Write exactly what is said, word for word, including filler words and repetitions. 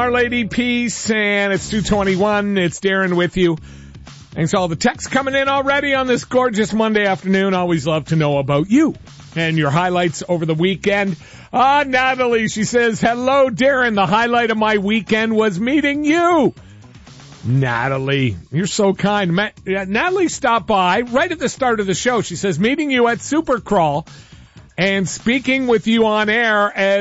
Our Lady Peace, and it's two twenty-one. It's Darren with you. Thanks to all the texts coming in already on this gorgeous Monday afternoon. Always love to know about you and your highlights over the weekend. Ah, Natalie, she says, hello, Darren. The highlight of my weekend was meeting you. Natalie, you're so kind. Ma- Natalie stopped by right at the start of the show. She says, meeting you at Supercrawl and speaking with you on air as